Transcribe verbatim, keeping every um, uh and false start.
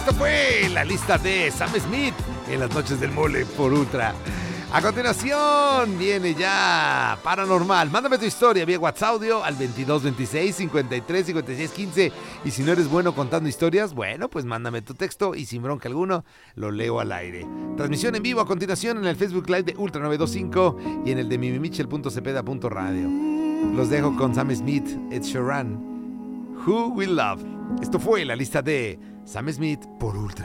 Esto fue la lista de Sam Smith en las noches del mole por Ultra. A continuación viene ya Paranormal. Mándame tu historia vía WhatsApp audio al veintidós veintiséis cincuenta y tres cincuenta y seis quince. Y si no eres bueno contando historias, bueno, pues mándame tu texto y sin bronca alguno lo leo al aire. Transmisión en vivo a continuación en el Facebook Live de Ultra novecientos veinticinco y en el de mimimichel punto cepeda punto radio. Los dejo con Sam Smith, Ed Sheeran, Who Will Love. Esto fue la lista de Sam Smith por Ultra.